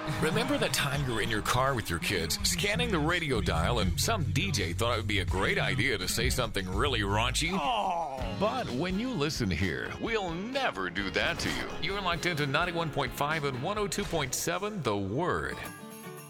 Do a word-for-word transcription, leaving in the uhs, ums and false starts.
Remember that time you were in your car with your kids, scanning the radio dial, and some D J thought it would be a great idea to say something really raunchy? Oh. But when you listen here, we'll never do that to you. You're locked into ninety-one point five and one oh two point seven The Word.